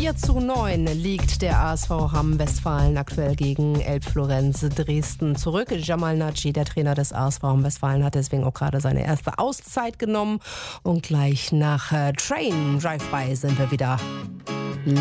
4:9 liegt der ASV Hamm-Westfalen aktuell gegen Elbflorenz Dresden zurück. Jamal Naji, der Trainer des ASV Hamm-Westfalen, hat deswegen auch gerade seine erste Auszeit genommen. Und gleich nach Train Drive-By sind wir wieder.